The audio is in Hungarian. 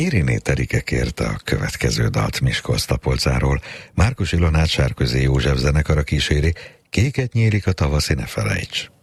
Nyíriné Terike kérte a következő dalt Miskolc-Tapolcáról. Márkus Ilonát Sárközi József zenekara kíséri, Kéket nyílik a tavaszi ne felejts.